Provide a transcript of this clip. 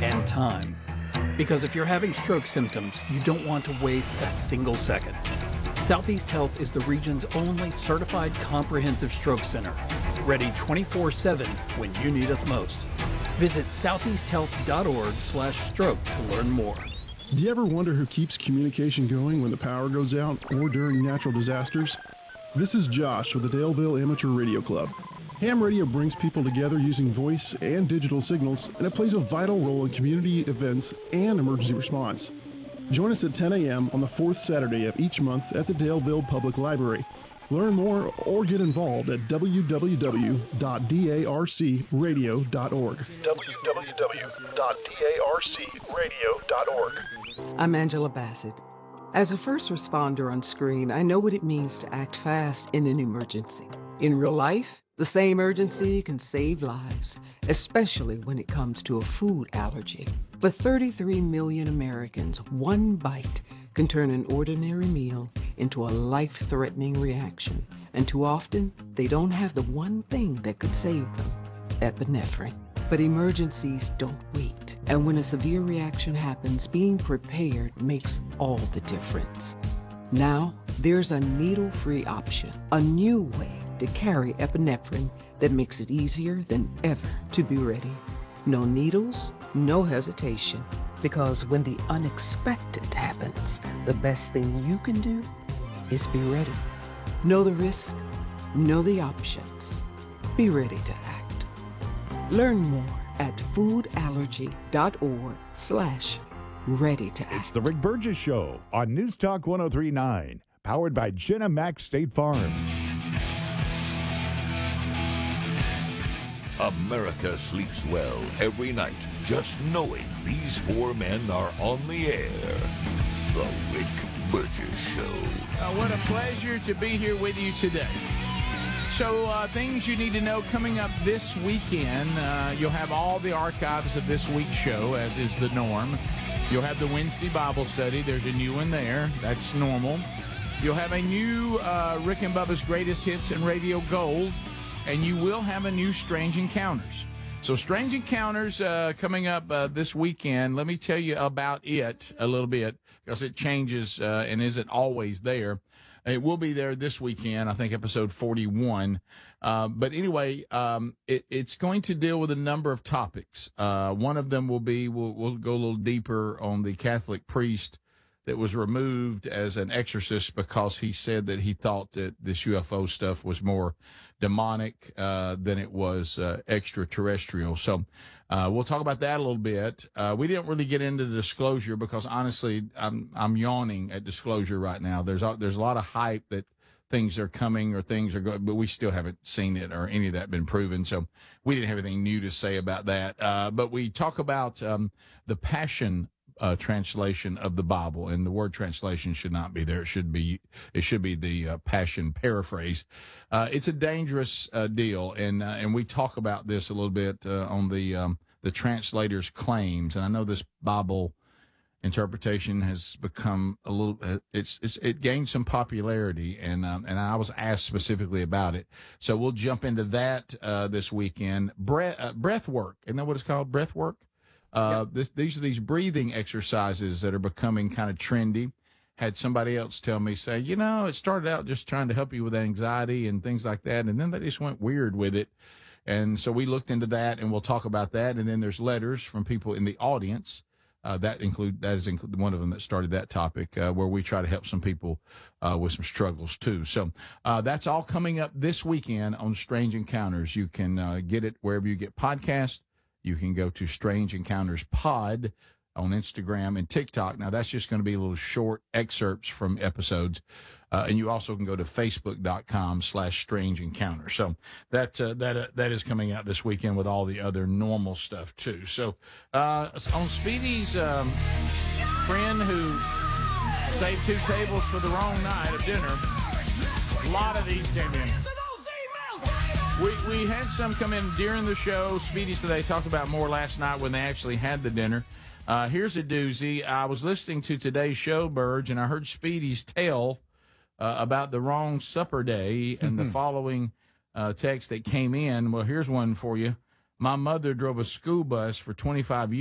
and time. Because if you're having stroke symptoms, you don't want to waste a single second. Southeast Health is the region's only certified comprehensive stroke center, ready 24/7 when you need us most. Visit southeasthealth.org/stroke to learn more. Do you ever wonder who keeps communication going when the power goes out or during natural disasters? This is Josh with the Daleville Amateur Radio Club. Ham radio brings people together using voice and digital signals, and it plays a vital role in community events and emergency response. Join us at 10 a.m. on the fourth Saturday of each month at the Daleville Public Library. Learn more or get involved at www.darcradio.org. www.darcradio.org. I'm Angela Bassett. As a first responder on screen, I know what it means to act fast in an emergency. In real life, the same urgency can save lives, especially when it comes to a food allergy. For 33 million Americans, one bite can turn an ordinary meal into a life-threatening reaction. And too often, they don't have the one thing that could save them, epinephrine. But emergencies don't wait. And when a severe reaction happens, being prepared makes all the difference. Now, there's a needle-free option, a new way to carry epinephrine that makes it easier than ever to be ready. No needles, no hesitation. Because when the unexpected happens, the best thing you can do is be ready. Know the risk, know the options. Be ready to act. Learn more at foodallergy.org/ready to act. It's the Rick Burgess Show on News Talk 103.9, powered by Jenna Max State Farm. America sleeps well every night just knowing these four men are on the air. The Rick Burgess Show. What a pleasure to be here with you today. So things you need to know coming up this weekend. You'll have all the archives of this week's show, as is the norm. You'll have the Wednesday Bible study. There's a new one there. That's normal. You'll have a new Rick and Bubba's Greatest Hits and Radio Gold. And you will have a new Strange Encounters. So Strange Encounters coming up this weekend. Let me tell you about it a little bit, because it changes and isn't always there. It will be there this weekend, I think episode 41. But anyway, it's going to deal with a number of topics. One of them will be, we'll go a little deeper on the Catholic priest that was removed as an exorcist because he said that he thought that this UFO stuff was more demonic than it was extraterrestrial. So we'll talk about that a little bit. We didn't really get into the disclosure because, honestly, I'm yawning at disclosure right now. There's a lot of hype that things are coming or things are going, but we still haven't seen it or any of that been proven. So we didn't have anything new to say about that. But we talk about the Passion translation of the Bible, and the word translation should not be there. It should be the Passion paraphrase. It's a dangerous deal, and we talk about this a little bit on the translator's claims. And I know this Bible interpretation has become a little. It gained some popularity, and I was asked specifically about it. So we'll jump into that this weekend. Breath work, isn't that what it's called? Breath work. Yep. These are these breathing exercises that are becoming kind of trendy. Had somebody else tell me, say, it started out just trying to help you with anxiety and things like that, and then they just went weird with it. And so we looked into that, and we'll talk about that. And then there's letters from people in the audience that is one of them that started that topic, where we try to help some people with some struggles too. So that's all coming up this weekend on Strange Encounters. You can get it wherever you get podcasts. You can go to Strange Encounters Pod on Instagram and TikTok. Now, that's just going to be little short excerpts from episodes. And you also can go to facebook.com/Strange Encounters. So that is coming out this weekend with all the other normal stuff, too. So on Speedy's friend who saved 2 tables for the wrong night of dinner, a lot of these came in. We had some come in during the show. Speedy said they talked about more last night when they actually had the dinner. Here's a doozy. I was listening to today's show, Burge, and I heard Speedy's tale about the wrong supper day and the following text that came in. Well, here's one for you. My mother drove a school bus for 25 years.